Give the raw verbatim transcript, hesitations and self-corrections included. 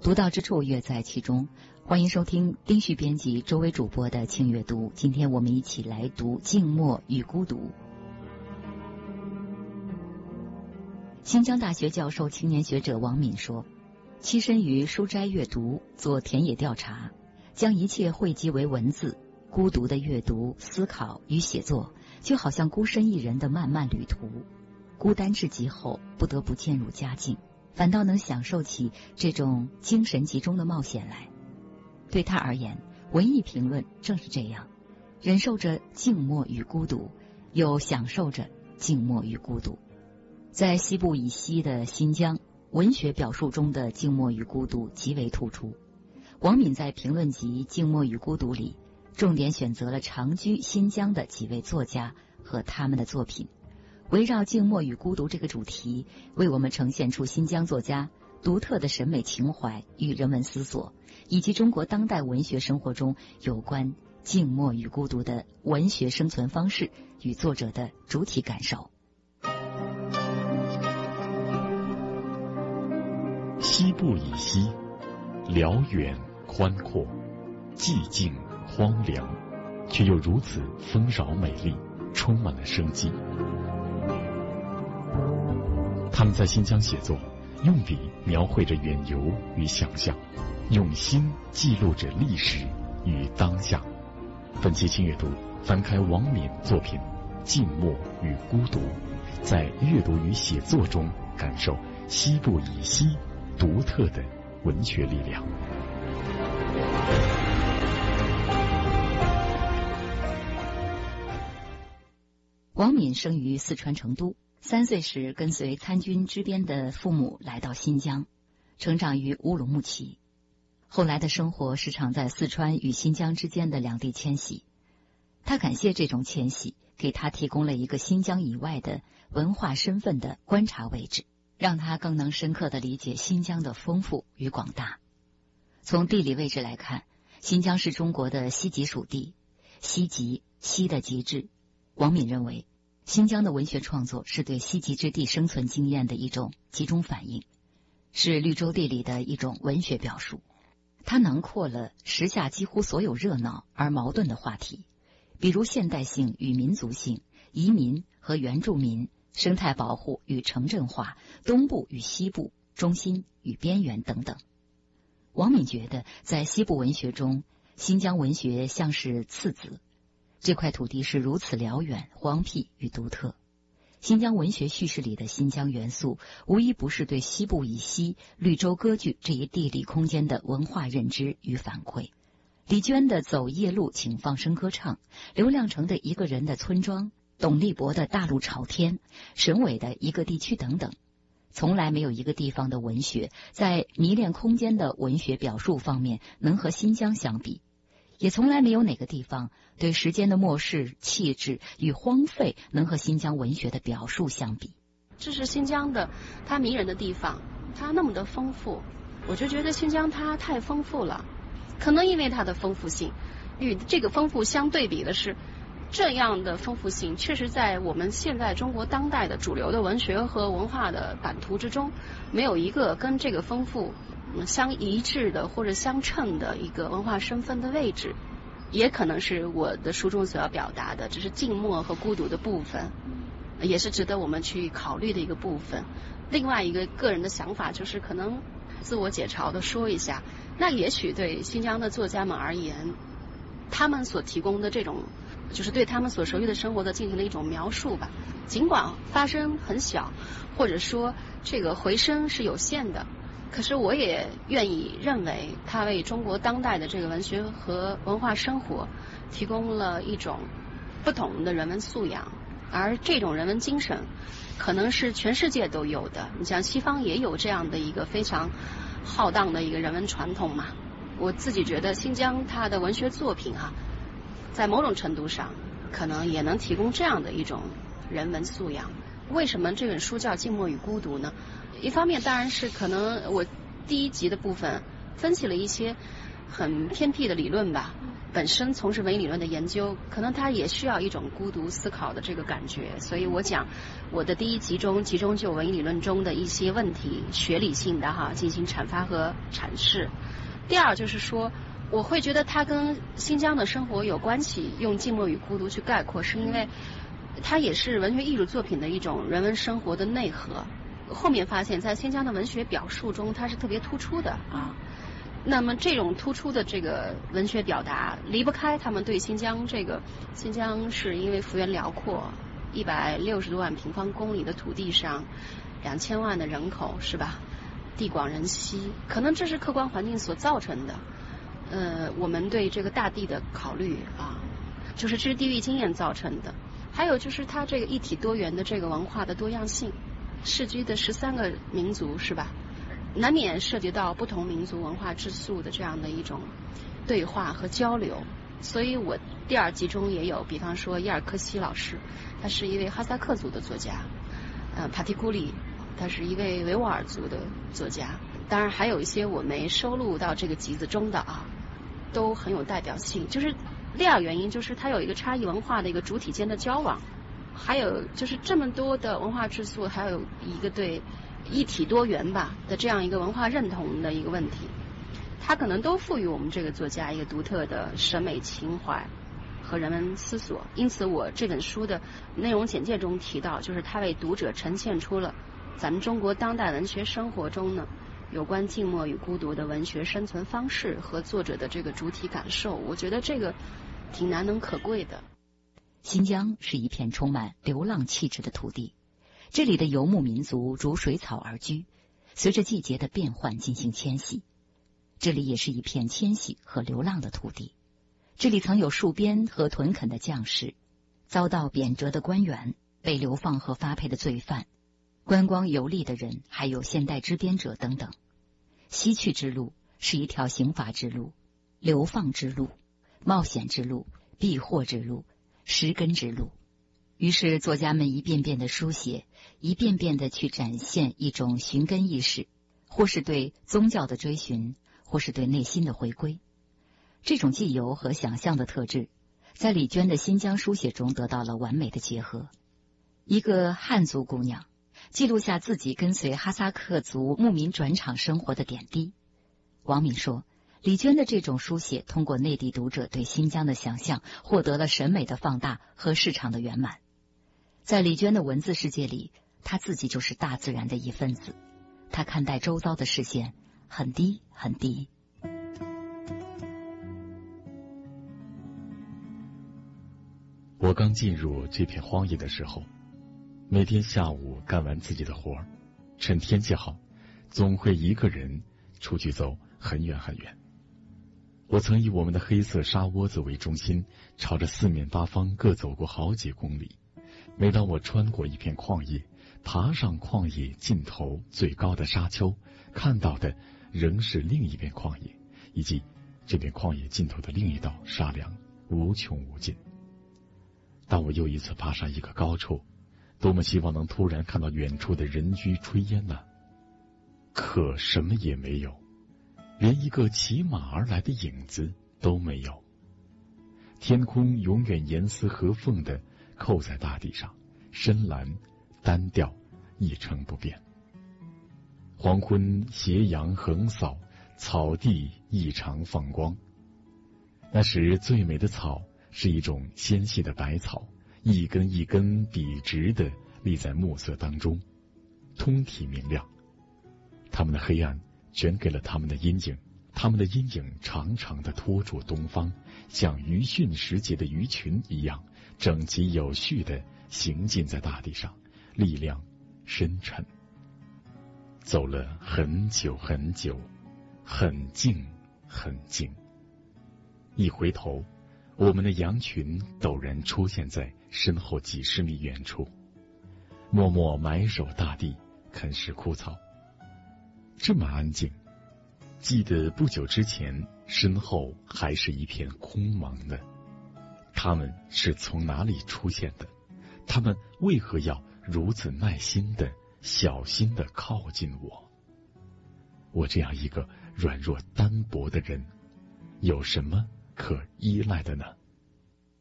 独到之处乐在其中。欢迎收听丁旭编辑、周薇主播的轻阅读。今天我们一起来读《静默与孤独》。新疆大学教授、青年学者王敏说，栖身于书斋阅读，做田野调查，将一切汇集为文字，孤独的阅读、思考与写作，就好像孤身一人的漫漫旅途。孤单至极后，不得不渐入佳境，反倒能享受起这种精神集中的冒险来。对他而言，文艺评论正是这样，忍受着静默与孤独，又享受着静默与孤独。在西部以西的新疆，文学表述中的静默与孤独极为突出。王敏在评论集《静默与孤独》里，重点选择了长居新疆的几位作家和他们的作品，围绕静默与孤独这个主题，为我们呈现出新疆作家独特的审美情怀与人文思索，以及中国当代文学生活中有关静默与孤独的文学生存方式与作者的主体感受。 西部以西，辽远宽阔，寂静荒凉，却又如此丰饶美丽，充满了生机。他们在新疆写作，用笔描绘着远游与想象，用心记录着历史与当下。本期轻阅读，翻开王敏作品《静默与孤独》，在阅读与写作中感受西部以西独特的文学力量。 王敏生于四川成都，三岁时跟随参军支边的父母来到新疆，成长于乌鲁木齐。后来的生活时常在四川与新疆之间的两地迁徙。他感谢这种迁徙，给他提供了一个新疆以外的文化身份的观察位置，让他更能深刻地理解新疆的丰富与广大。从地理位置来看，新疆是中国的西极属地，西极，西的极致。王敏认为，新疆的文学创作是对西极之地生存经验的一种集中反应，是绿洲地理的一种文学表述。它囊括了时下几乎所有热闹而矛盾的话题，比如现代性与民族性、移民和原住民、生态保护与城镇化、东部与西部、中心与边缘等等。王敏觉得，在西部文学中，新疆文学像是次子，这块土地是如此辽远、荒僻与独特。新疆文学叙事里的新疆元素，无一不是对西部以西绿洲割据这一地理空间的文化认知与反馈。李娟的《走夜路请放声歌唱》，刘亮程的《一个人的村庄》，董立博的《大陆朝天》，沈伟的《一个地区》等等，从来没有一个地方的文学在迷恋空间的文学表述方面能和新疆相比，也从来没有哪个地方对时间的漠视、气质与荒废能和新疆文学的表述相比。 这是新疆的它迷人的地方，它那么的丰富，我就觉得新疆它太丰富了。可能因为它的丰富性与这个丰富相对比的是，这样的丰富性确实在我们现在中国当代的主流的文学和文化的版图之中，没有一个跟这个丰富相一致的或者相称的一个文化身份的位置。也可能是我的书中所要表达的，只是静默和孤独的部分，也是值得我们去考虑的一个部分。另外一个个人的想法就是，可能自我解嘲的说一下，那也许对新疆的作家们而言，他们所提供的这种就是对他们所熟悉的生活的进行了一种描述吧，尽管发生很小，或者说这个回声是有限的，可是我也愿意认为它为中国当代的这个文学和文化生活提供了一种不同的人文素养，而这种人文精神可能是全世界都有的。你像西方也有这样的一个非常浩荡的一个人文传统嘛。我自己觉得新疆它的文学作品啊，在某种程度上可能也能提供这样的一种人文素养。为什么这本书叫《静默与孤独》呢？一方面当然是可能我第一集的部分分析了一些很偏僻的理论吧， 本身从事文艺理论的研究，可能他也需要一种孤独思考的这个感觉。所以我讲我的第一集中集中就文艺理论中的一些问题，学理性的哈进行阐发和阐释。第二就是说，我会觉得它跟新疆的生活有关系，用寂寞与孤独去概括，是因为它也是文学艺术作品的一种人文生活的内核。后面发现，在新疆的文学表述中，它是特别突出的啊。那么这种突出的这个文学表达，离不开他们对新疆这个新疆是因为幅员辽阔，一百六十多万平方公里的土地上，两千万的人口是吧？地广人稀，可能这是客观环境所造成的。呃，我们对这个大地的考虑啊，就是这是地域经验造成的。还有就是它这个一体多元的这个文化的多样性，世居的十三个民族是吧？难免涉及到不同民族文化质素的这样的一种对话和交流。所以我第二集中也有，比方说叶尔科西老师，他是一位哈萨克族的作家，呃，帕提古里，他是一位维吾尔族的作家。当然还有一些我没收录到这个集子中的啊，都很有代表性。就是第二原因就是它有一个差异文化的一个主体间的交往，还有就是这么多的文化质素，还有一个对一体多元吧的这样一个文化认同的一个问题，它可能都赋予我们这个作家一个独特的审美情怀和人文思索。因此我这本书的内容简介中提到，就是它为读者呈现出了咱们中国当代文学生活中呢有关静默与孤独的文学生存方式和作者的这个主体感受。我觉得这个挺难能可贵的。 新疆是一片充满流浪气质的土地，这里的游牧民族逐水草而居，随着季节的变换进行迁徙。这里也是一片迁徙和流浪的土地，这里曾有戍边和屯垦的将士，遭到贬谪的官员，被流放和发配的罪犯，观光游历的人，还有现代支边者等等。西去之路是一条刑罚之路、流放之路、冒险之路、避祸之路、拾根之路。于是作家们一遍遍的书写，一遍遍的去展现一种寻根意识，或是对宗教的追寻，或是对内心的回归。这种记游和想象的特质，在李娟的新疆书写中得到了完美的结合。一个汉族姑娘记录下自己跟随哈萨克族牧民转场生活的点滴。王敏说，李娟的这种书写通过内地读者对新疆的想象，获得了审美的放大和市场的圆满。在李娟的文字世界里，她自己就是大自然的一份子，她看待周遭的视线很低很低。 我刚进入这片荒野的时候，每天下午干完自己的活儿，趁天气好，总会一个人出去走很远很远。我曾以我们的黑色沙窝子为中心，朝着四面八方各走过好几公里。每当我穿过一片旷野，爬上旷野尽头最高的沙丘，看到的仍是另一片旷野，以及这片旷野尽头的另一道沙梁，无穷无尽。当我又一次爬上一个高处，多么希望能突然看到远处的人居炊烟呢、啊？可什么也没有，连一个骑马而来的影子都没有。天空永远严丝合缝地扣在大地上，深蓝单调，一成不变。黄昏斜阳横扫，草地异常放光。那时最美的草是一种纤细的白草，一根一根笔直地立在暮色当中，通体明亮。它们的黑暗全给了它们的阴影，它们的阴影长长地拖住东方，像鱼汛时节的鱼群一样，整齐有序地行进在大地上，力量深沉。走了很久很久，很静很静。一回头，我们的羊群陡然出现在身后几十米远处，默默埋首大地，啃食枯草。这么安静，记得不久之前身后还是一片空茫的。他们是从哪里出现的？他们为何要如此耐心的、小心的靠近我？我这样一个软弱单薄的人，有什么可依赖的呢？